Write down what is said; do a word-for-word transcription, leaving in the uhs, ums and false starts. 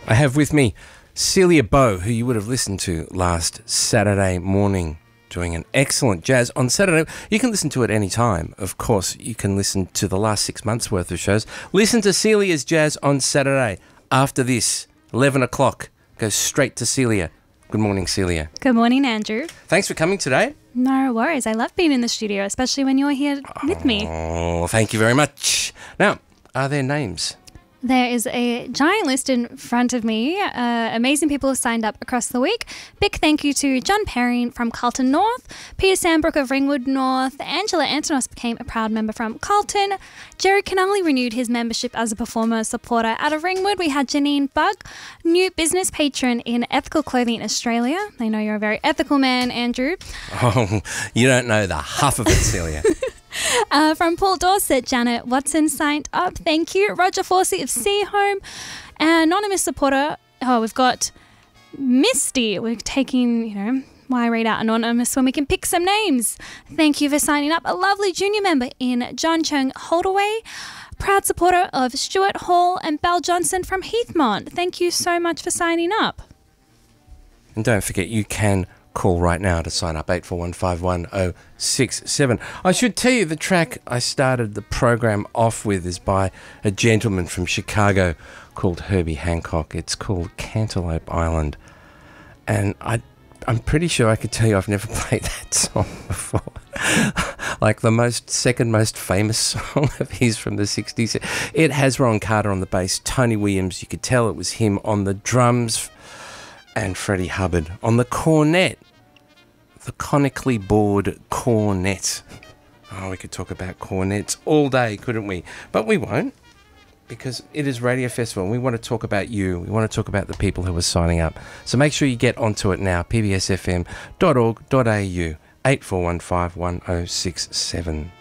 I have with me Celia Bow, who you would have listened to last Saturday morning, doing an excellent jazz on Saturday. You can listen to it any time. Of course, you can listen to the last six months' worth of shows. Listen to Celia's jazz on Saturday. After this, eleven o'clock, go straight to Celia. Good morning, Celia. Good morning, Andrew. Thanks for coming today. No worries. I love being in the studio, especially when you're here with me. Oh, thank you very much. Now, are there names? There is a giant list in front of me. Uh, amazing people have signed up across the week. Big thank you to John Perry from Carlton North, Peter Sandbrook of Ringwood North, Angela Antonos became a proud member from Carlton, Jerry Canali renewed his membership as a performer supporter out of Ringwood. We had Janine Bug, new business patron in Ethical Clothing Australia. I know you're a very ethical man, Andrew. Oh, you don't know the half of it, Celia. Uh, from Paul Dorset, Janet Watson signed up. Thank you. Roger Forsey of Sea Home. Anonymous supporter. Oh, we've got Misty. We're taking, you know, why read out anonymous when we can pick some names? Thank you for signing up. A lovely junior member in John Chung Holdaway. Proud supporter of Stuart Hall and Belle Johnson from Heathmont. Thank you so much for signing up. And don't forget, you can call right now to sign up, eight four one five one oh six seven. I should tell you the track I started the program off with is by a gentleman from Chicago called Herbie Hancock. It's called Cantaloupe Island. And I, I'm pretty sure I could tell you I've never played that song before. Like the most second most famous song of his from the sixties. It has Ron Carter on the bass, Tony Williams, you could tell it was him on the drums, and Freddie Hubbard on the cornet. The conically bored cornet. Oh, we could talk about cornets all day, couldn't we? But we won't, because it is Radio Festival and we want to talk about you. We want to talk about the people who are signing up. So make sure you get onto it now, p b s f m dot org dot a u, eight four one five one oh six seven.